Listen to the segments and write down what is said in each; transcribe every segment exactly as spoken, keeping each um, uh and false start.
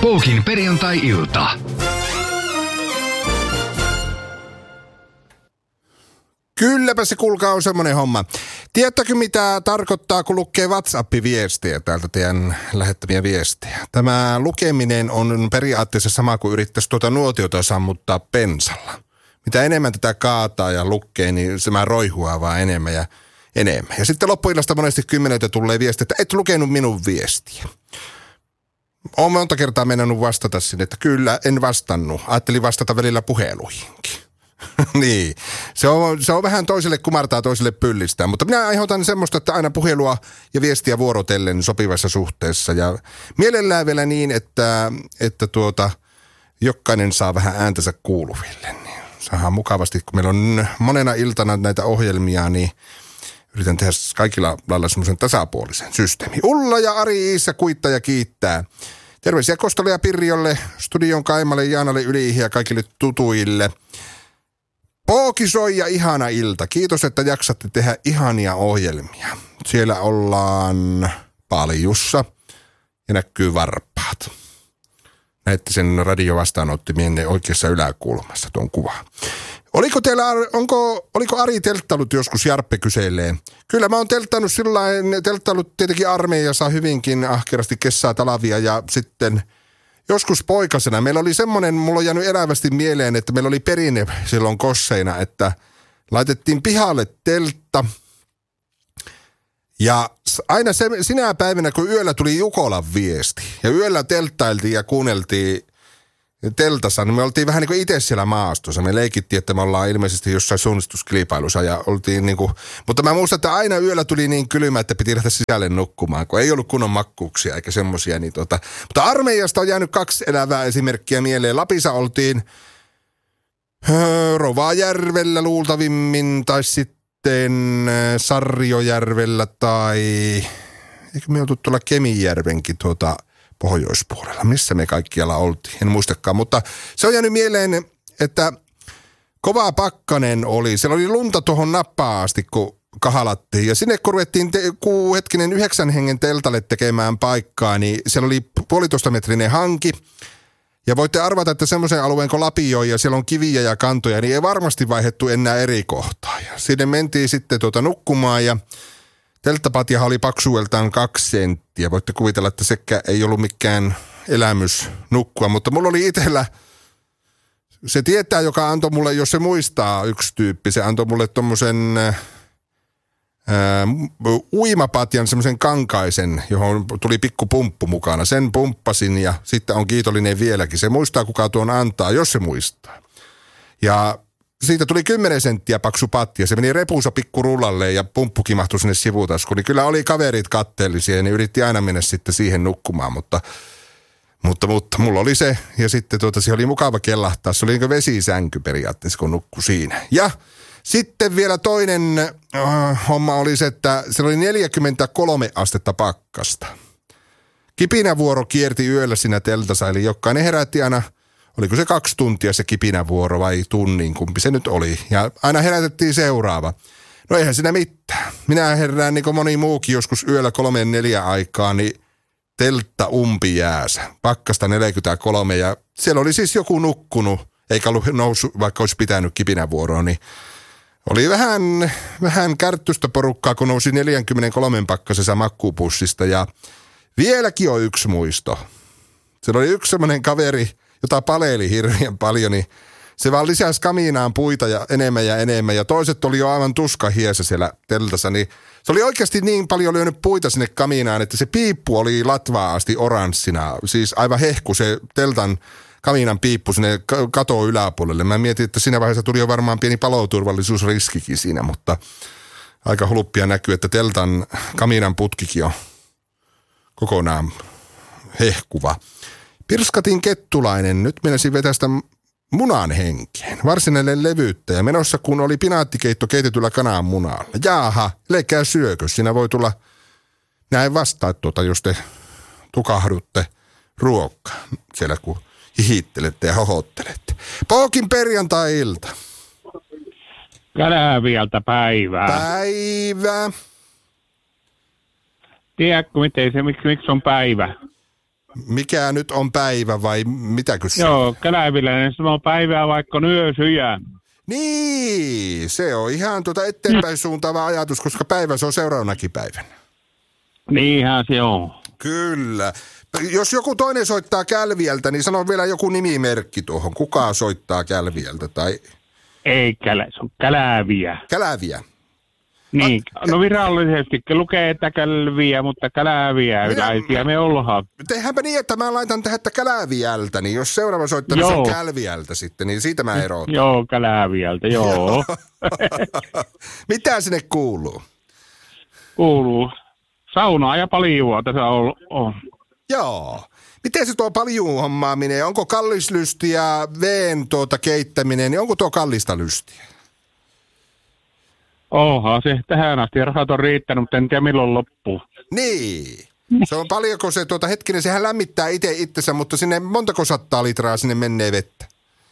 Pookin perjantai-ilta. Kylläpä se kuulkaa on semmoinen homma. Tiedättekö mitä tarkoittaa, kun lukee WhatsApp-viestejä täältä teidän lähettämiä viestejä? Tämä lukeminen on periaatteessa sama kuin yrittäisi tuota nuotiota sammuttaa pensalla. Mitä enemmän tätä kaataa ja lukee, niin se mä roihuaa vaan enemmän ja enemmän. Ja sitten loppuillasta monesti kymmeneltä tulee viesti, että et lukenut minun viestiä. Olen monta kertaa mennänyt vastata sinne, että kyllä en vastannut. Ajattelin vastata välillä puheluihinkin. Niin, se on, se on vähän toiselle kumartaa, toiselle pyllistää, mutta minä aiheutan semmoista, että aina puhelua ja viestiä vuorotellen sopivassa suhteessa ja mielellään vielä niin, että, että tuota, jokainen saa vähän ääntänsä kuuluville. Niin saadaan mukavasti, kun meillä on monena iltana näitä ohjelmia, niin yritän tehdä kaikilla lailla semmoisen tasapuolisen systeemin. Ulla ja Ari Iissa kuittaa ja kiittää. Terveisiä Kostalle ja Pirjolle, studion Kaimalle, Jaanalle, Yliihin ja kaikille tutuille. Pooki soi ja ihana ilta. Kiitos, että jaksatte tehdä ihania ohjelmia. Siellä ollaan Paljussa ja näkyy varpaat. Näette sen radiovastaanottimien oikeassa yläkulmassa tuon kuvan. Oliko teillä, onko, oliko Ari telttailut joskus, Jarppe kyselee? Kyllä mä oon telttailut sillain, telttailut tietenkin armeijassa hyvinkin ahkerasti kesää talavia ja sitten joskus poikasena. Meillä oli semmoinen, mulla on jäänyt elävästi mieleen, että meillä oli perinne silloin Kosseina, että laitettiin pihalle teltta. Ja aina se, sinä päivänä, kun yöllä tuli Jukolan viesti ja yöllä telttailtiin ja kuunneltiin teltassa, niin me oltiin vähän niin kuin itse siellä maastossa. Me leikittiin, että me ollaan ilmeisesti jossain suunnistuskilpailussa ja oltiin niin kuin, mutta mä muistan, että aina yöllä tuli niin kylmä, että piti lähteä sisälle nukkumaan, kun ei ollut kunnon makkuuksia eikä semmosia. Niin tota. Mutta armeijasta on jäänyt kaksi elävää esimerkkiä mieleen. Lapissa oltiin öö, Rovajärvellä luultavimmin tai sitten Sarjojärvellä tai eikö me oltu tuolla Kemijärvenkin tuota pohjoispuolella. Missä me kaikkialla oltiin? En muistakaan, mutta se on jäänyt mieleen, että kova pakkanen oli. Siellä oli lunta tuohon nappaan asti, kun kahalattiin. Ja sinne kun ruvettiin te- kuu hetkinen yhdeksän hengen teltalle tekemään paikkaa, niin siellä oli puolitoista metrinen hanki. Ja voitte arvata, että semmoisen alueen kun Lapioi ja siellä on kiviä ja kantoja, niin ei varmasti vaihdettu enää eri kohtaa. Ja sinne mentiin sitten tuota nukkumaan ja telttapatjahan oli paksueltaan kaksi senttiä. Voitte kuvitella, että sekä ei ollut mikään elämys nukkua, mutta mulla oli itsellä, se tietää, joka antoi mulle, jos se muistaa yksi tyyppi, se antoi mulle tommosen ää, uimapatjan, semmoisen kankaisen, johon tuli pikku pumppu mukana. Sen pumppasin ja sitten on kiitollinen vieläkin. Se muistaa, kuka tuon antaa, jos se muistaa. Ja siitä tuli kymmenen senttiä paksu patti ja se meni repuunsa pikkurullalle ja pumppu kimahtui sinne sivutaskuun. Niin kyllä oli kaverit katteellisia ja ne yritti aina mennä sitten siihen nukkumaan, mutta, mutta, mutta mulla oli se. Ja sitten tuota, se oli mukava kellahtaa. Se oli niin kuin vesisänky periaatteessa, kun nukkui siinä. Ja sitten vielä toinen äh, homma oli se, että se oli neljäkymmentäkolme astetta pakkasta. Kipinävuoro kierti yöllä siinä teltassa, eli jokainen herätti aina. Oliko se kaksi tuntia se kipinävuoro vai tunnin, kumpi se nyt oli. Ja aina herätettiin seuraava. No eihän siinä mitään. Minä herään niin kuin moni muukin joskus yöllä kolmen neljä aikaa, niin teltta umpi jäässä. Pakkasta neljäkymmentäkolme ja siellä oli siis joku nukkunut, eikä ollut noussut, vaikka olisi pitänyt kipinävuoroa, niin oli vähän, vähän kärttystä porukkaa, kun nousi neljäkymmentäkolme pakkasessa makkupussista. Ja vieläkin on yksi muisto. Siellä oli yksi semmoinen kaveri, jota paleili hirveän paljon, niin se vaan lisäsi kamiinaan puita ja enemmän ja enemmän. Ja toiset oli jo aivan tuskahiessä siellä teltassa, niin se oli oikeasti niin paljon lyönyt puita sinne kamiinaan, että se piippu oli latvaa asti oranssina. Siis aivan hehku se teltan kamiinan piippu sinne katoon yläpuolelle. Mä mietin, että siinä vaiheessa tuli jo varmaan pieni paloturvallisuusriskikin siinä, mutta aika hulppia näkyy, että teltan kamiinan putkikin on kokonaan hehkuva. Pirskatin Kettulainen, nyt menisin vetästä munan henkeen. Varsinainen levyyttäjä menossa, kun oli pinaattikeitto keitetyllä kananmunalla. Jaaha, leikää syökö. Siinä voi tulla näin vastaa tuota, jos te tukahdutte ruokaa siellä, kun hihittelette ja hohottelette. Pookin perjantai-ilta. Käläviältä päivää. Päivä. Tiedätkö, miten se, miksi, miksi on päivä? Mikä nyt on päivä vai mitä kysyy? Joo, Kälviläinen sanoo päivää vaikka yösyjä. Niin, se on ihan tuota eteenpäin suuntaava ajatus, koska päivä se on seuraavanakin päivänä. Niinhän se on. Kyllä. Jos joku toinen soittaa Kälviältä, niin sano vielä joku nimimerkki tuohon. Kuka soittaa Kälviältä tai... Ei Kälä, se on Käläviä. Käläviä. Niin, no virallisesti lukee, että Kälviä, mutta Käläviä yläisiä me ollaan. Tehdäänpä niin, että mä laitan tähän, että Käläviältä, niin jos seuraava soittaa, niin se on Kälviältä sitten, niin siitä mä eroon. Joo, Käläviältä, joo. Mitä sinne kuuluu? Kuuluu saunaa ja paljua tässä on. on. Joo. Miten se tuo paljuun hommaaminen? Onko kallislysti ja veen tuota keittäminen, niin onko tuo kallista lystiä? Oha, se tähän asti rahat on riittänyt, mutta en tiedä milloin loppuu. Niin. Se on paljonko se, tuota, hetkinen, sehän lämmittää itse itsensä, mutta sinne montako sattaa litraa sinne menee vettä?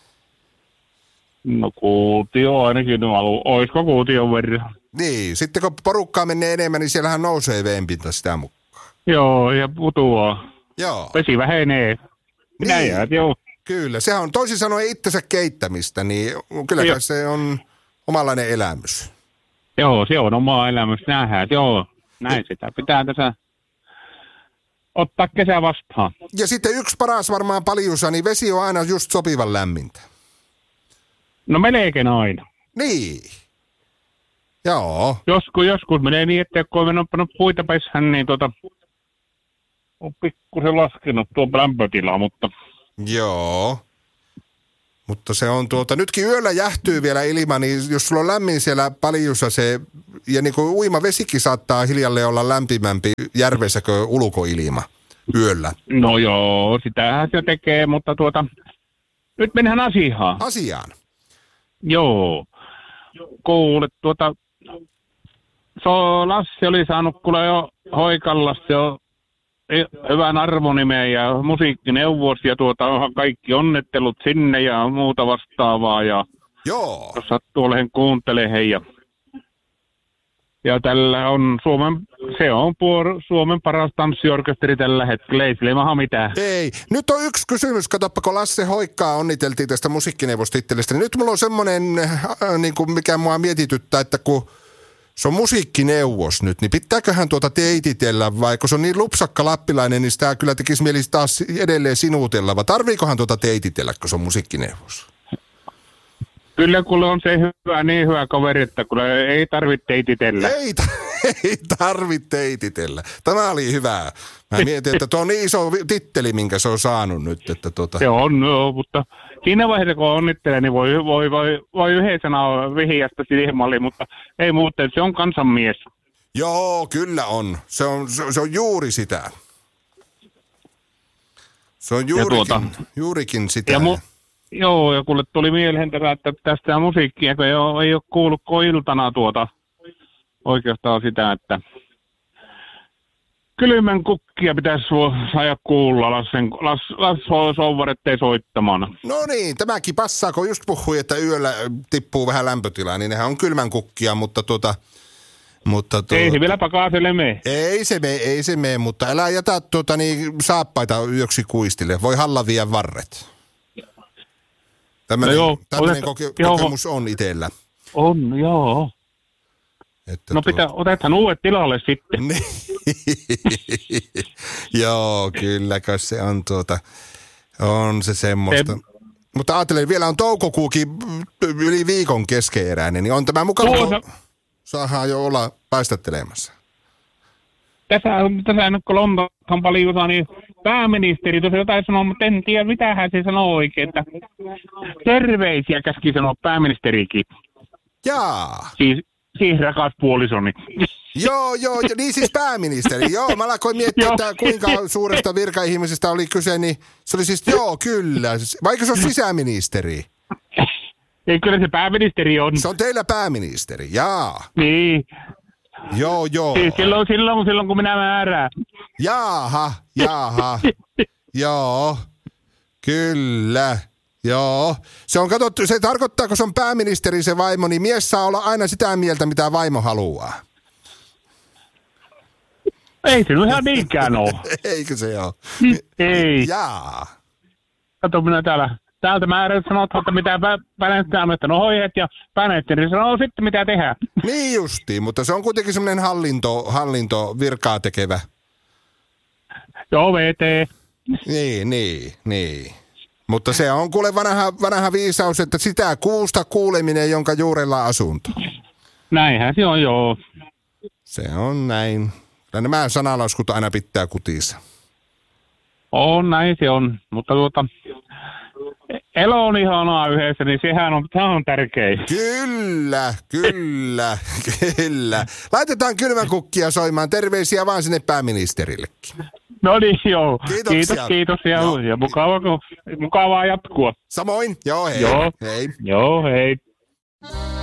No kuutio ainakin, no, olisiko kuution verran? Niin, sitten kun porukkaa menee enemmän, niin siellähän nousee veenpinta sitä mukaan. Joo, ja putoaa. Joo. Vesi vähenee. Minä Niin. jäät, joo. Kyllä, sehän on toisin sanoen itsensä keittämistä, niin kyllä se on omanlainen elämys. Joo, se on oma elämys, nähdään, joo. Näin sitä pitää tässä ottaa kesä vastaan. Ja sitten yksi paras varmaan paljussa, niin vesi on aina just sopivan lämmintä. No melkein aina. Niin. Joo. Joskus, joskus menee niin, että kun on ottanut puita peshän, niin tota, on pikkusen laskenut tuo lämpötila, mutta... Joo. Mutta se on tuota, nytkin yöllä jähtyy vielä ilma, niin jos sulla on lämmin siellä paljussa se, ja niin kuin uima vesikin saattaa hiljalleen olla lämpimämpi järvessä kuin ulkoilma yöllä. No joo, sitähän se tekee, mutta tuota, nyt mennään asiaan. Asiaan. Joo. Kuule, tuota, se on, Lassi oli saanut kuule jo Hoikalla se on hyvän arvonimen ja musiikkineuvos ja tuota kaikki onnettelut sinne ja muuta vastaavaa ja Joo. jos sattuu olen kuuntelemaan ja ja tällä on Suomen, se on puor, Suomen paras tanssiorkesteri tällä hetkellä, ei sille maha mitään. Ei. Nyt on yksi kysymys, katsoppa, kun Lasse Hoikkaa onniteltiin tästä musiikkineuvostittelystä, niin nyt mulla on semmoinen, äh, niin kuin mikä mua mietityttää, että kun se on musiikkineuvos nyt, niin pitääköhän tuota teititellä vai, kun se on niin lupsakka lappilainen, niin sitä kyllä tekisi mieli taas edelleen sinuutella, vai tarviikohan tuota teititellä, kun se on musiikkineuvos? Kyllä kuule on se hyvä, niin hyvä kaveri, että kuule ei tarvitse teititellä. Ei, ei tarvitse teititellä. Tämä oli hyvä. Mä mietin, että tuo on niin iso titteli, minkä se on saanut nyt. Että tuota... Se on, joo, mutta siinä vaiheessa kun onnittelee, niin voi, voi, voi, voi yhden sanaa vihjasta siihen malliin, mutta ei muuten, se on kansanmies. Joo, kyllä on. Se on, se, se on juuri sitä. Se on juurikin, tuota, juurikin sitä. Ja mu- Joo, ja kuule tuli mieleen tätä, että tästä musiikkia, kun ei ole, ei ole kuullut iltana tuota oikeastaan sitä, että kylmän kukkia pitäisi saada kuulla Lassen, Lass, Lass Souvaretteen soittamana. No niin, tämäkin passaa, kun just puhui, että yöllä tippuu vähän lämpötilaa, niin nehän on kylmän kukkia, mutta tuota... Mutta tuota, ei se vielä pakaaselle mene. Ei se mene, ei se mene, mutta älä jätä tuota, niin, saappaita yöksi kuistille. Voi hallavia varret. Tämmöinen, no joo, tämmöinen otet, koke- kokemus on itsellä. On, joo. Että no pitää, tuo... otetaan uudet tilalle sitten. Joo, kyllä, kun se on tuota, on se semmoista. Se... Mutta ajattelen, vielä on toukokuukin yli viikon keskeeräinen, niin on tämä mukava, Tuossa... kun saadaan jo olla paistattelemassa. Tässä, tässä nyt kun Lontoon paljon, niin pääministeri tuossa jotain sanoo, mutta en tiedä mitähän se sanoo oikein, että terveisiä käski sanoa pääministerikin. Jaa. Siis, siis rakas puolisoni. Joo, joo, niin siis pääministeri. Joo, mä alkoin miettiä, että kuinka suuresta virkaihmisestä oli kyse, niin se oli siis, joo, kyllä. Vaikka se on sisäministeri? Ei, kyllä se pääministeri on. Se on teillä pääministeri, jaa. Niin. Joo, joo. Siis silloin, silloin, silloin kun minä määrään. Jaaha, jaaha. Joo, kyllä. Joo. Se on katsottu, se tarkoittaa, kun se on pääministeri se vaimo, niin mies saa olla aina sitä mieltä, mitä vaimo haluaa. Ei se nyt ihan niinkään ole. Eikö se ole? Ei. Jaa. Kato, minä täällä, täältä mä sanot, että mitä Pänetti on, että no hoihet ja Pänetti, niin sanoo sitten mitä tehdään. Niin justiin, mutta se on kuitenkin semmoinen hallinto, hallinto virkaa tekevä. Joo, V T. Niin, niin, niin. Mutta se on kuule vanha, vanha viisaus, että sitä kuusta kuuleminen, jonka juurella asunto. Näinhän se on, joo. Se on näin. Ja nämä sanalaskut aina pitää kutissa. On, näin se on. Mutta tuota, elo on ihanaa yhdessä, niin sehän on, sehän on tärkein. Kyllä, kyllä, kyllä. Laitetaan kylmäkukkia soimaan. Terveisiä vaan sinne pääministerillekin. No niin, joo. Kiitoksia. Kiitos, kiitos. Ja, Joo. ja mukava, mukavaa jatkua. Samoin. Joo, hei. Joo. Hei. Joo, hei.